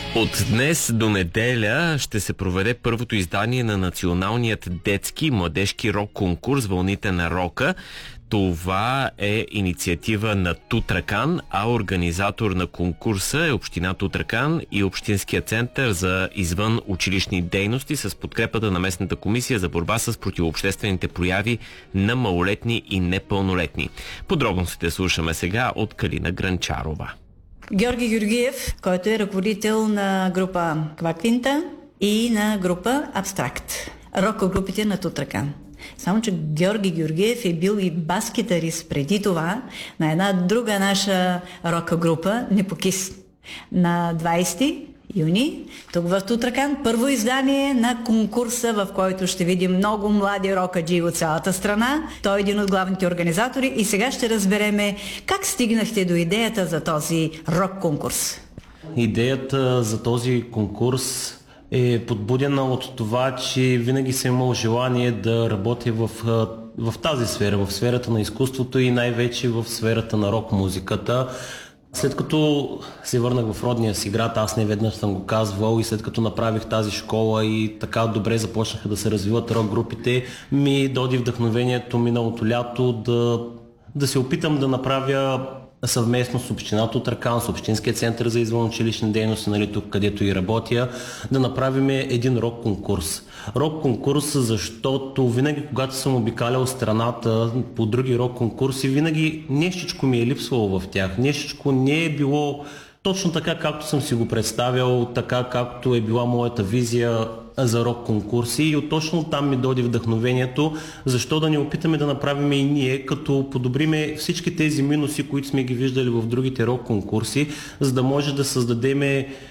От днес до неделя ще се проведе първото издание на националният детски и младежки рок конкурс "Вълните на рока". Това е инициатива на Тутракан, а организатор на конкурса е община Тутракан и Общинския център за извън училищни дейности с подкрепата на местната комисия за борба с противообществените прояви на малолетни и непълнолетни. Подробностите слушаме сега от Калина Гранчарова. Георги Георгиев, който е ръководител на група Кваквинта и на група Абстракт, рок-групите на Тутракан. Само че Георги Георгиев е бил и бас-китарист преди това на една друга наша рок-група Непокис. На 20 юни, тук в Тутракан, първо издание на конкурса, в който ще видим много млади рокаджи от цялата страна. Той е един от главните организатори и сега ще разбереме как стигнахте до идеята за този рок-конкурс. Идеята за този конкурс е подбудена от това, че винаги съм имал желание да работя в тази сфера, в сферата на изкуството и най-вече в сферата на рок-музиката. След като се върнах в родния си град, аз не веднъж съм го казвал, и след като направих тази школа и така добре започнаха да се развиват рок-групите, ми дойде вдъхновението миналото лято да се опитам да направя съвместно с община Тутракан, с Общинския център за извънучилищни дейности, нали, тук където и работя, да направим един рок-конкурс. Рок-конкурс, защото винаги, когато съм обикалял страната по други рок-конкурси, винаги нещичко ми е липсвало в тях. Нещичко не е било точно така, както съм си го представял, така както е била моята визия за рок-конкурси, и точно там ми дойде вдъхновението, защо да не опитаме да направим и ние, като подобриме всички тези минуси, които сме ги виждали в другите рок-конкурси, за да може да създадем